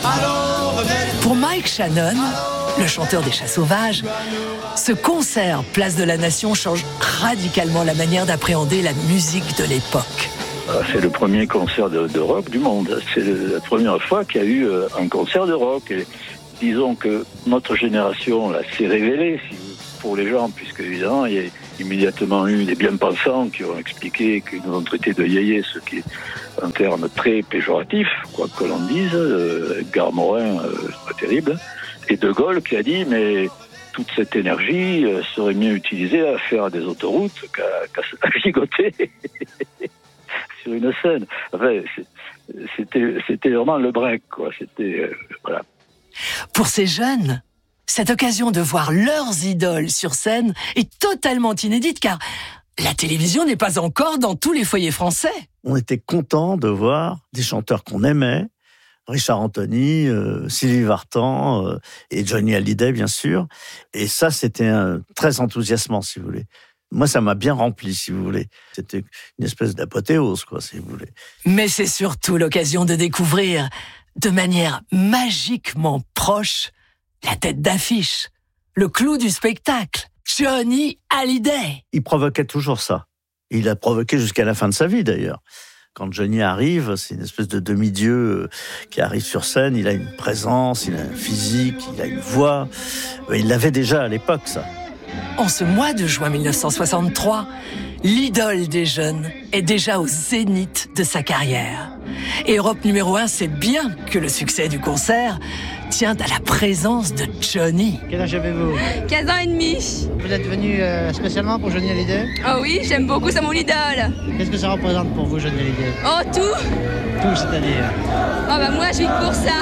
Pour Mike Shannon, le chanteur des Chats Sauvages, ce concert Place de la Nation change radicalement la manière d'appréhender la musique de l'époque. C'est le premier concert de rock du monde. C'est la première fois qu'il y a eu un concert de rock. Et disons que notre génération là, s'est révélée pour les gens, puisque évidemment il y a immédiatement eu des bien-pensants qui ont expliqué qu'ils nous ont traités de yéyés, ce qui est un terme très péjoratif, quoi que l'on dise. Edgar Morin, c'est pas terrible. Et De Gaulle qui a dit, mais toute cette énergie serait mieux utilisée à faire des autoroutes qu'à gigoter sur une scène. Enfin, c'était vraiment le break, quoi. C'était, voilà. Pour ces jeunes, cette occasion de voir leurs idoles sur scène est totalement inédite, car la télévision n'est pas encore dans tous les foyers français. On était contents de voir des chanteurs qu'on aimait, Richard Anthony, Sylvie Vartan et Johnny Hallyday, bien sûr. Et ça, c'était très enthousiasmant, si vous voulez. Moi, ça m'a bien rempli, si vous voulez. C'était une espèce d'apothéose, quoi, si vous voulez. Mais c'est surtout l'occasion de découvrir, de manière magiquement proche, la tête d'affiche, le clou du spectacle, Johnny Hallyday. Il provoquait toujours ça. Il a provoqué jusqu'à la fin de sa vie, d'ailleurs. Quand Johnny arrive, c'est une espèce de demi-dieu qui arrive sur scène. Il a une présence, il a un physique, il a une voix. Il l'avait déjà à l'époque, ça. En ce mois de juin 1963, l'idole des jeunes est déjà au zénith de sa carrière. Et Europe numéro 1 sait bien que le succès du concert tient à la présence de Johnny. Quel âge avez-vous ? 15 ans et demi. Vous êtes venu spécialement pour Johnny Hallyday ? Oh oui, j'aime beaucoup, c'est mon idole. Qu'est-ce que ça représente pour vous, Johnny Hallyday ? Oh, tout. Tout, c'est-à-dire ? Oh bah moi, je vis pour ça.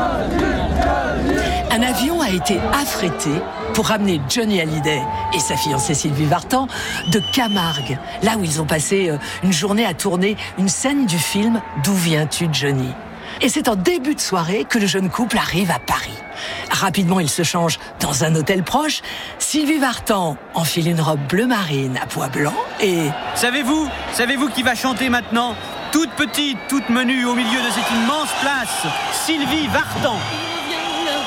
Un avion a été affrété pour ramener Johnny Hallyday et sa fiancée Sylvie Vartan de Camargue, là où ils ont passé une journée à tourner une scène du film « D'où viens-tu, Johnny ?» Et c'est en début de soirée que le jeune couple arrive à Paris. Rapidement, ils se changent dans un hôtel proche. Sylvie Vartan enfile une robe bleu marine à pois blanc et... Savez-vous qui va chanter maintenant ? Toute petite, toute menue au milieu de cette immense place, Sylvie Vartan.